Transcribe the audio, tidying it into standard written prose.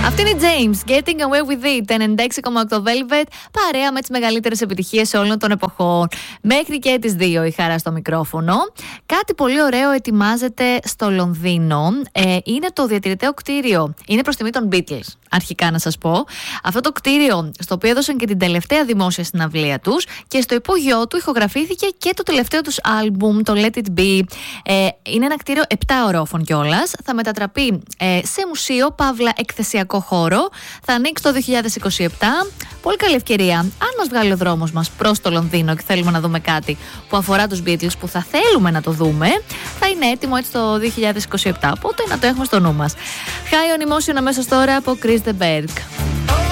Αυτή είναι η James, Getting Away With It, 96,8 Velvet, παρέα με τις μεγαλύτερες επιτυχίες όλων των εποχών. Μέχρι και τις 2 η Χαρά στο μικρόφωνο. Κάτι πολύ ωραίο ετοιμάζεται στο Λονδίνο. Είναι το διατηρηταίο κτίριο. Είναι προς τιμή των Beatles, αρχικά να σας πω. Αυτό το κτίριο, στο οποίο έδωσαν και την τελευταία δημόσια συναυλία τους, και στο υπόγειό του ηχογραφήθηκε και το τελευταίο τους άλμπουμ, το Let It Be. Είναι ένα κτίριο 7 ορόφων κιόλας. Θα μετατραπεί σε μουσείο, παύλα εκθεσιακό χώρο. Θα ανοίξει το 2027. Πολύ καλή ευκαιρία. Αν μας βγάλει ο δρόμος μας προς το Λονδίνο και θέλουμε να δούμε κάτι που αφορά τους Beatles, που θα θέλουμε να το δούμε, θα είναι έτοιμο έτσι το 2027. Οπότε να το έχουμε στο νου μας. High on Emotion αμέσως τώρα από Chris de Berg.